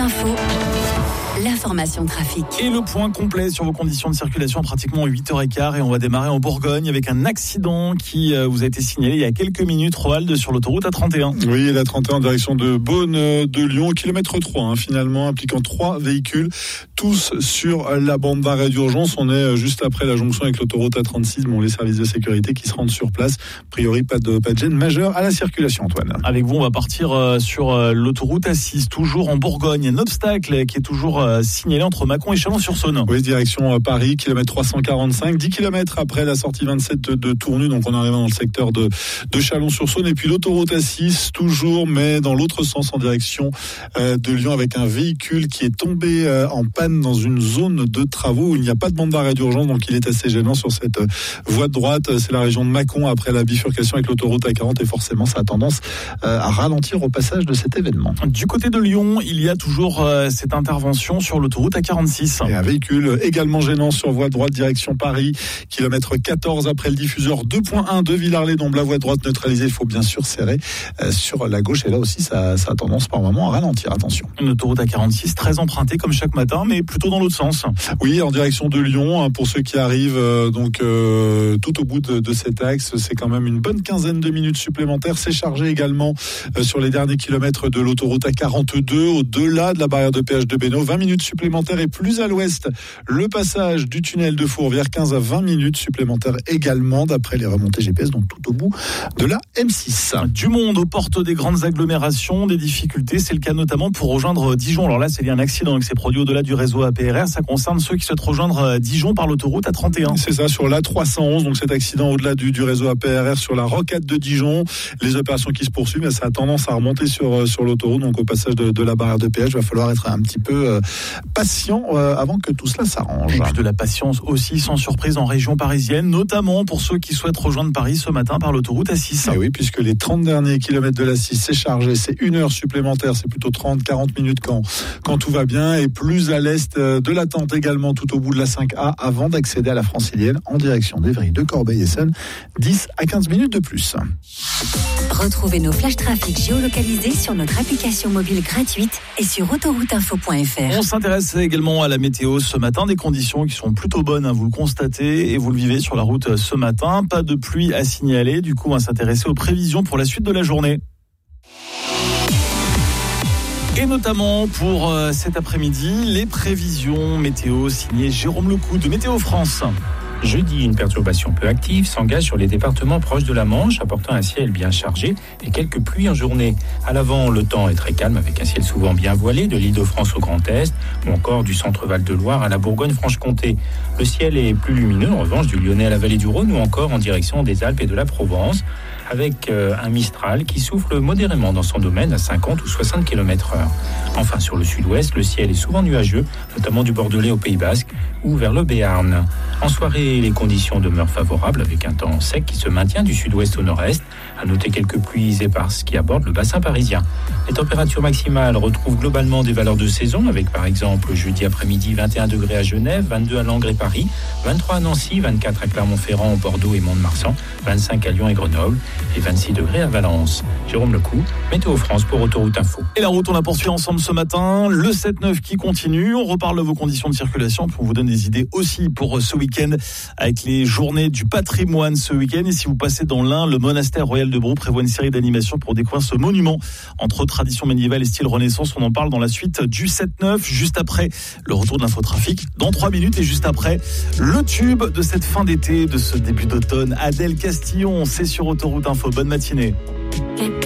Info, l'information trafic. Et le point complet sur vos conditions de circulation à pratiquement 8h15. Et on va démarrer en Bourgogne avec un accident qui vous a été signalé il y a quelques minutes, Roald, sur l'autoroute A31. Oui, la 31 en direction de Beaune de Lyon, kilomètre 3, finalement, impliquant 3 véhicules, tous sur la bande d'arrêt d'urgence. On est juste après la jonction avec l'autoroute A36. Bon, les services de sécurité qui se rendent sur place. A priori, pas de gêne majeure à la circulation, Antoine. Avec vous, on va partir sur l'autoroute A6, toujours en Bourgogne. Un obstacle qui est toujours signalé entre Mâcon et Chalon-sur-Saône. Oui, direction Paris, kilomètre 345, 10 km après la sortie 27 de Tournu, donc on arrive dans le secteur de Chalon-sur-Saône. Et puis l'autoroute A6, toujours, mais dans l'autre sens, en direction de Lyon, avec un véhicule qui est tombé en panne dans une zone de travaux où il n'y a pas de bande d'arrêt d'urgence, donc il est assez gênant sur cette voie de droite. C'est la région de Mâcon après la bifurcation avec l'autoroute A40 et forcément ça a tendance à ralentir au passage de cet événement. Du côté de Lyon, il y a toujours cette intervention sur l'autoroute A46. Et un véhicule également gênant sur voie de droite direction Paris, kilomètre 14 après le diffuseur 2.1 de Villars-les-Dombes. La voie de droite neutralisée, il faut bien sûr serrer sur la gauche et là aussi ça a tendance par moment à ralentir, attention. Une autoroute A46 très empruntée comme chaque matin, mais plutôt dans l'autre sens. Oui, en direction de Lyon, pour ceux qui arrivent tout au bout de cet axe, c'est quand même une bonne quinzaine de minutes supplémentaires. C'est chargé également sur les derniers kilomètres de l'autoroute A42, au-delà de la barrière de péage de Bénaud, 20 minutes supplémentaires et plus à l'ouest, le passage du tunnel de Fourvière, 15 à 20 minutes supplémentaires également, d'après les remontées GPS, donc tout au bout de la M6. Du monde aux portes des grandes agglomérations, des difficultés, c'est le cas notamment pour rejoindre Dijon. Alors là, c'est lié à un accident qui s'est produit au-delà du réseau APRR, ça concerne ceux qui souhaitent rejoindre Dijon par l'autoroute A31. C'est ça, sur l'A311, donc cet accident au-delà du réseau APRR sur la rocade de Dijon, les opérations qui se poursuivent, mais ça a tendance à remonter sur l'autoroute, donc au passage de la barrière de péage, il va falloir être un petit peu patient avant que tout cela s'arrange. Et puis de la patience aussi, sans surprise, en région parisienne, notamment pour ceux qui souhaitent rejoindre Paris ce matin par l'autoroute A6. Et oui, puisque les 30 derniers kilomètres de l'A6, c'est chargé, c'est 1 heure supplémentaire, c'est plutôt 30-40 minutes quand tout va bien, et plus à l'est de l'attente également tout au bout de la 5A avant d'accéder à la Francilienne en direction d'Évry, de Corbeil-Essonnes, 10 à 15 minutes de plus. Retrouvez nos flash trafic géolocalisés sur notre application mobile gratuite et sur autorouteinfo.fr. On s'intéresse également à la météo ce matin, des conditions qui sont plutôt bonnes, vous le constatez et vous le vivez sur la route ce matin. Pas de pluie à signaler, du coup on va s'intéresser aux prévisions pour la suite de la journée. Et notamment pour cet après-midi, les prévisions météo signées Jérôme Lecou de Météo France. Jeudi, une perturbation peu active s'engage sur les départements proches de la Manche, apportant un ciel bien chargé et quelques pluies en journée. À l'avant, le temps est très calme avec un ciel souvent bien voilé de l'Île-de-France au Grand Est ou encore du centre Val-de-Loire à la Bourgogne-Franche-Comté. Le ciel est plus lumineux en revanche du Lyonnais à la vallée du Rhône ou encore en direction des Alpes et de la Provence avec un Mistral qui souffle modérément dans son domaine à 50 ou 60 km/h. Enfin, sur le sud-ouest, le ciel est souvent nuageux, notamment du Bordelais au Pays Basque ou vers le Béarn. En soirée, les conditions demeurent favorables avec un temps sec qui se maintient du sud-ouest au nord-est. À noter quelques pluies éparses qui abordent le bassin parisien. Les températures maximales retrouvent globalement des valeurs de saison avec par exemple jeudi après-midi 21 degrés à Genève, 22 à Langres et Paris, 23 à Nancy, 24 à Clermont-Ferrand, Bordeaux et Mont-de-Marsan, 25 à Lyon et Grenoble et 26 degrés à Valence. Jérôme Lecou, Météo France pour Autoroute Info. Et la route, on la poursuit ensemble ce matin. Le 7-9 qui continue. On reparle de vos conditions de circulation. Puis on vous donne des idées aussi pour ce week-end avec les journées du patrimoine ce week-end. Et si vous passez dans l'Ain, le monastère royal de Brou prévoit une série d'animations pour découvrir ce monument entre tradition médiévale et style Renaissance. On en parle dans la suite du 7-9, juste après le retour de l'infotrafic dans 3 minutes et juste après le tube de cette fin d'été, de ce début d'automne. Adèle Castillon, c'est sur Autoroute Info. Bonne matinée.